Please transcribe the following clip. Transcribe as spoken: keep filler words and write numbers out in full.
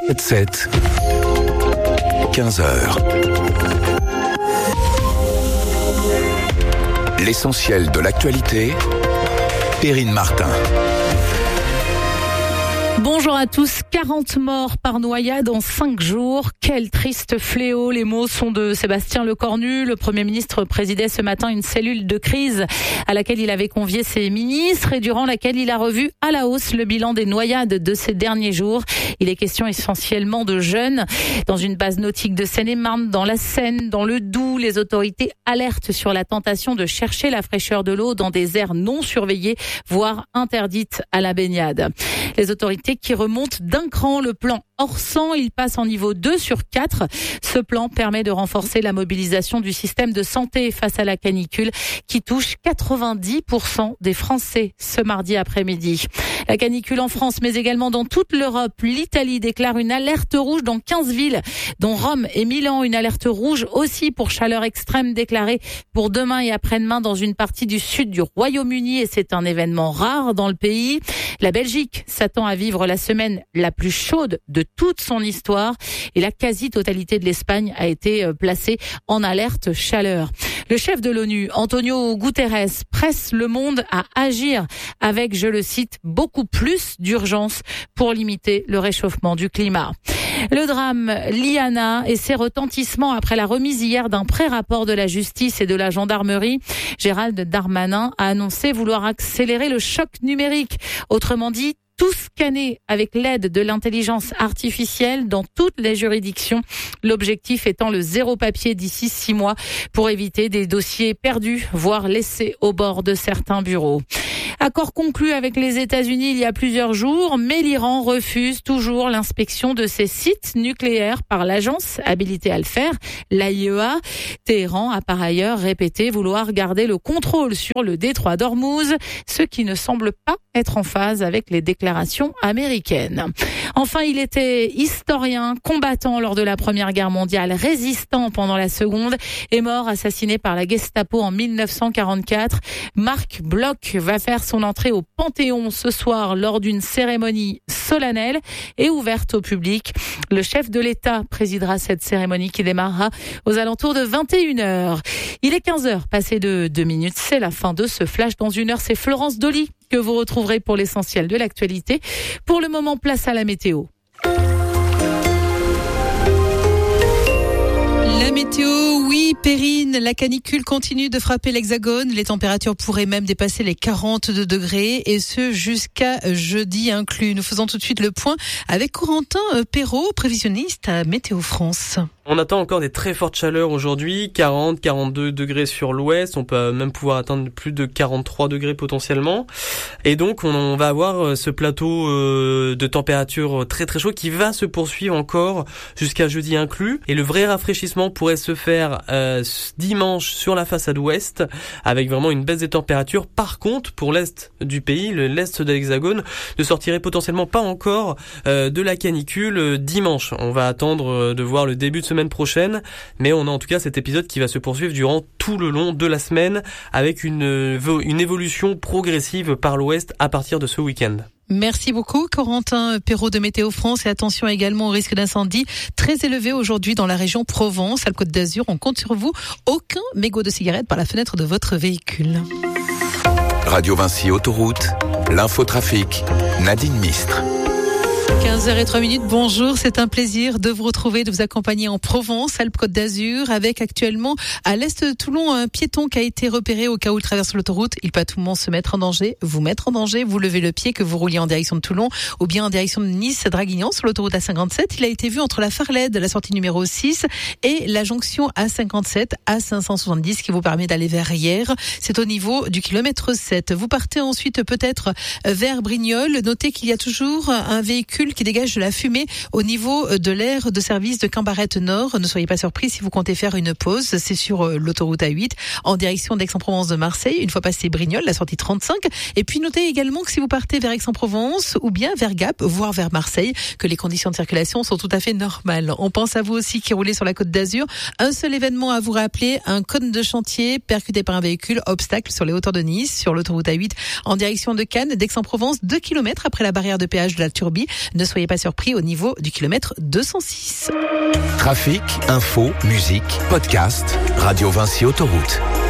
sept, quinze heures. L'essentiel de l'actualité, Perrine Martin. Bonjour à tous. quarante morts par noyade en cinq jours. Quel triste fléau. Les mots sont de Sébastien Lecornu. Le Premier ministre présidait ce matin une cellule de crise à laquelle il avait convié ses ministres et durant laquelle il a revu à la hausse le bilan des noyades de ces derniers jours. Il est question essentiellement de jeunes. Dans une base nautique de Seine-et-Marne, dans la Seine, dans le Doubs, les autorités alertent sur la tentation de chercher la fraîcheur de l'eau dans des aires non surveillées, voire interdites à la baignade. Les autorités qui remontent d'un cran le plan Orsan, il passe en niveau deux sur quatre. Ce plan permet de renforcer la mobilisation du système de santé face à la canicule qui touche quatre-vingt-dix pour cent des Français ce mardi après-midi. La canicule en France, mais également dans toute l'Europe. L'Italie déclare une alerte rouge dans quinze villes, dont Rome et Milan. Une alerte rouge aussi pour chaleur extrême déclarée pour demain et après-demain dans une partie du sud du Royaume-Uni et c'est un événement rare dans le pays. La Belgique s'attend à vivre la semaine la plus chaude de toute son histoire et la quasi-totalité de l'Espagne a été placée en alerte chaleur. Le chef de l'ONU, Antonio Guterres, presse le monde à agir avec, je le cite, beaucoup plus d'urgence pour limiter le réchauffement du climat. Le drame Liana et ses retentissements après la remise hier d'un pré-rapport de la justice et de la gendarmerie. Gérald Darmanin a annoncé vouloir accélérer le choc numérique. Autrement dit, tout scanner avec l'aide de l'intelligence artificielle dans toutes les juridictions. L'objectif étant le zéro papier d'ici six mois pour éviter des dossiers perdus, voire laissés au bord de certains bureaux. Accord conclu avec les États-Unis il y a plusieurs jours, mais l'Iran refuse toujours l'inspection de ses sites nucléaires par l'agence habilitée à le faire, l'A I E A. Téhéran a par ailleurs répété vouloir garder le contrôle sur le détroit d'Ormuz, ce qui ne semble pas être en phase avec les déclarations américaines. Enfin, il était historien, combattant lors de la Première Guerre mondiale, résistant pendant la Seconde, est mort assassiné par la Gestapo en mille neuf cent quarante-quatre. Marc Bloch va faire son entrée au Panthéon ce soir lors d'une cérémonie solennelle et ouverte au public. Le chef de l'État présidera cette cérémonie qui démarrera aux alentours de vingt et une heures. Il est quinze heures, passé de deux minutes. C'est la fin de ce flash. Dans une heure, c'est Florence Dolly que vous retrouverez pour l'essentiel de l'actualité. Pour le moment, place à la météo. La météo, oui, Perrine, la canicule continue de frapper l'Hexagone. Les températures pourraient même dépasser les quarante-deux degrés et ce jusqu'à jeudi inclus. Nous faisons tout de suite le point avec Corentin Perrault, prévisionniste à Météo France. On attend encore des très fortes chaleurs aujourd'hui, quarante, quarante-deux degrés sur l'ouest, on peut même pouvoir atteindre plus de quarante-trois degrés potentiellement. Et donc on va avoir ce plateau de température très très chaud qui va se poursuivre encore jusqu'à jeudi inclus. Et le vrai rafraîchissement pourrait se faire euh, dimanche sur la façade ouest avec vraiment une baisse des températures. Par contre, pour l'est du pays, le, l'est de l'Hexagone ne sortirait potentiellement pas encore euh, de la canicule euh, dimanche. On va attendre euh, de voir le début de semaine prochaine, mais on a en tout cas cet épisode qui va se poursuivre durant tout le long de la semaine avec une, une évolution progressive par l'ouest à partir de ce week-end. Merci beaucoup Corentin Perrault de Météo France et attention également au risque d'incendie très élevé aujourd'hui dans la région Provence, à la Côte d'Azur. On compte sur vous, aucun mégot de cigarette par la fenêtre de votre véhicule. Radio Vinci Autoroute, l'infotrafic, Nadine Mistre. quinze heures zéro trois minutes, bonjour, c'est un plaisir de vous retrouver, de vous accompagner en Provence, Alpes-Côte d'Azur, avec actuellement à l'est de Toulon un piéton qui a été repéré au cas où il traverse l'autoroute. Il peut à tout moment se mettre en danger, vous mettre en danger, vous levez le pied que vous rouliez en direction de Toulon ou bien en direction de Nice-Draguignan sur l'autoroute A cinquante-sept. Il a été vu entre la Farlède, la sortie numéro six et la jonction A cinquante-sept à cinq cent soixante-dix qui vous permet d'aller vers Hyères. C'est au niveau du kilomètre sept. Vous partez ensuite peut-être vers Brignoles. Notez qu'il y a toujours un véhicule qui dégage de la fumée au niveau de l'aire de service de Cambarette Nord. Ne soyez pas surpris si vous comptez faire une pause. C'est sur l'autoroute A huit en direction d'Aix-en-Provence de Marseille, une fois passé Brignoles, la sortie trente-cinq. Et puis notez également que si vous partez vers Aix-en-Provence ou bien vers Gap, voire vers Marseille, que les conditions de circulation sont tout à fait normales. On pense à vous aussi qui roulez sur la Côte d'Azur. Un seul événement à vous rappeler, un cône de chantier percuté par un véhicule, obstacle sur les hauteurs de Nice, sur l'autoroute A huit en direction de Cannes, d'Aix-en-Provence, deux kilomètres après la barrière de péage de la Turbie. Ne ne soyez pas surpris au niveau du kilomètre deux cent six. Trafic, info, musique, podcast, Radio Vinci Autoroute.